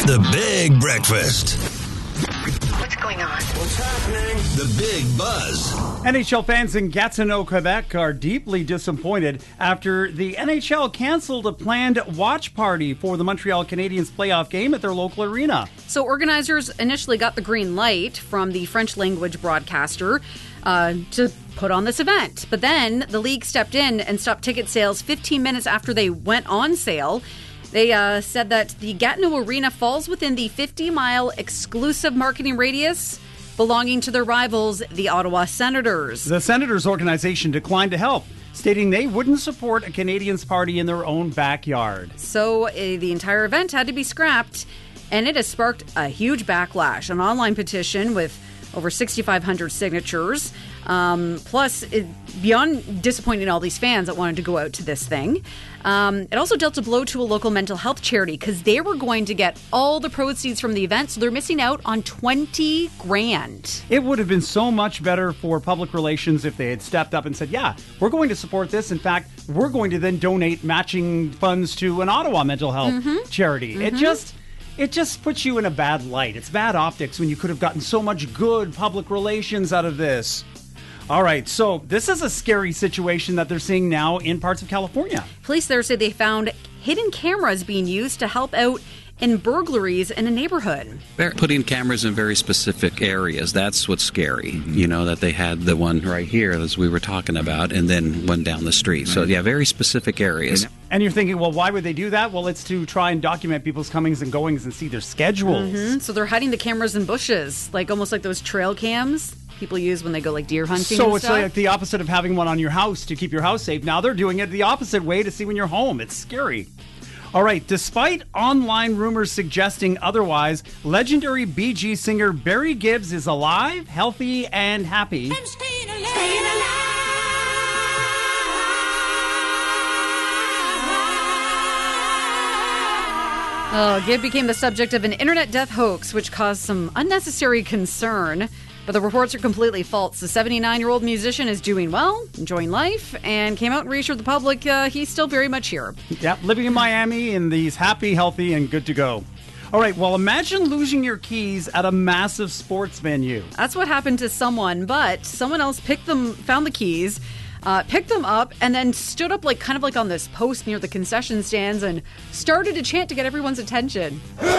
The Big Breakfast. What's going on? What's happening? The Big Buzz. NHL fans in Gatineau, Quebec are deeply disappointed after the NHL canceled a planned watch party for the Montreal Canadiens playoff game at their local arena. So organizers initially got the green light from the French language broadcaster to put on this event. But then the league stepped in and stopped ticket sales 15 minutes after they went on sale. They said that the Gatineau Arena falls within the 50-mile exclusive marketing radius belonging to their rivals, the Ottawa Senators. The Senators organization declined to help, stating they wouldn't support a Canadiens party in their own backyard. So the entire event had to be scrapped, and it has sparked a huge backlash. An online petition with over 6,500 signatures. Plus, beyond disappointing all these fans that wanted to go out to this thing, it also dealt a blow to a local mental health charity because they were going to get all the proceeds from the event, so they're missing out on $20,000. It would have been so much better for public relations if they had stepped up and said, yeah, we're going to support this. In fact, we're going to then donate matching funds to an Ottawa mental health charity. It just puts you in a bad light. It's bad optics when you could have gotten so much good public relations out of this. All right, so this is a scary situation that they're seeing now in parts of California. Police there say they found hidden cameras being used to help out in burglaries in a neighborhood. They're putting cameras in very specific areas. That's what's scary. You know, that they had the one right here, as we were talking about, and then one down the street. So, yeah, very specific areas. And you're thinking, well, why would they do that? Well, it's to try and document people's comings and goings and see their schedules. So they're hiding the cameras in bushes, like almost like those trail cams people use when they go like deer hunting So and it's stuff. like the opposite of having one on your house to keep your house safe. Now they're doing it the opposite way to see when you're home. It's scary. All right, despite online rumors suggesting otherwise, legendary Bee Gees singer Barry Gibbs is alive, healthy, and happy. Gibb became the subject of an internet death hoax, which caused some unnecessary concern. But the reports are completely false. The 79-year-old musician is doing well, enjoying life, and came out and reassured the public he's still very much here. Yep, living in Miami, and he's happy, healthy, and good to go. All right, well, imagine losing your keys at a massive sports venue. That's what happened to someone, but someone else found the keys, picked them up, and then stood up kind of on this post near the concession stands and started to chant to get everyone's attention.